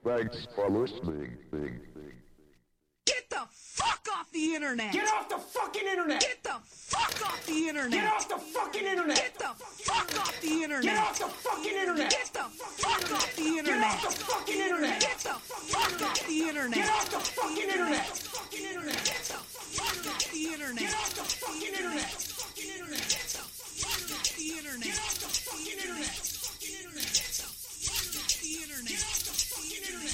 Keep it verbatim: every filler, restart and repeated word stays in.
Thanks for listening. Get the fuck off the internet! Get off the fucking internet! Get the fuck off the internet! Get off the fucking internet! Get the fuck off the internet! Get off the fucking internet! Get the fuck off the internet! Get off the fucking internet! Get the fuck off the internet! Get off the fucking internet! Get the fuck off the internet! Get off the fucking internet! Get the fuck off the internet! Get off the fucking internet! Get the fuck off the internet! Get off the fucking internet! Get the fuck off the internet!